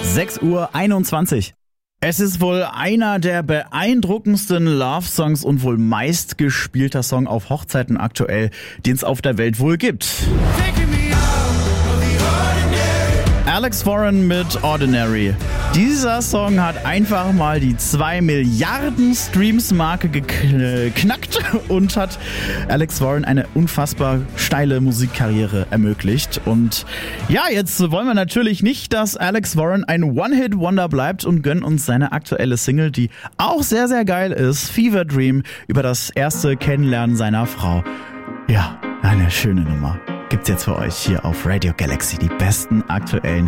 6:21 Uhr. Es ist wohl einer der beeindruckendsten Love-Songs und wohl meistgespielter Song auf Hochzeiten aktuell, den es auf der Welt wohl gibt. Alex Warren mit Ordinary. Dieser Song hat einfach mal die 2 Milliarden Streams-Marke geknackt und hat Alex Warren eine unfassbar steile Musikkarriere ermöglicht. Und ja, jetzt wollen wir natürlich nicht, dass Alex Warren ein One-Hit-Wonder bleibt und gönnen uns seine aktuelle Single, die auch sehr, sehr geil ist, Fever Dream, über das erste Kennenlernen seiner Frau. Ja, eine schöne Nummer. Gibt's jetzt für euch hier auf Radio Galaxy die besten aktuellen